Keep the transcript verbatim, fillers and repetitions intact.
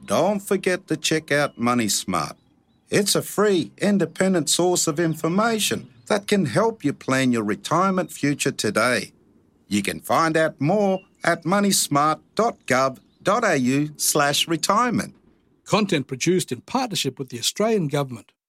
don't forget to check out Money Smart. It's a free, independent source of information that can help you plan your retirement future today. You can find out more at moneysmart.gov.au slash retirement. Content produced in partnership with the Australian Government.